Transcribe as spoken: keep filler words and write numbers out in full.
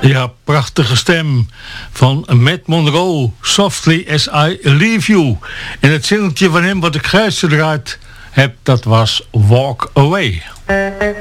Ja, prachtige stem van Matt Monro, Softly As I Leave You. En het zinnetje van hem wat ik geluisterd heb, dat was Walk Away.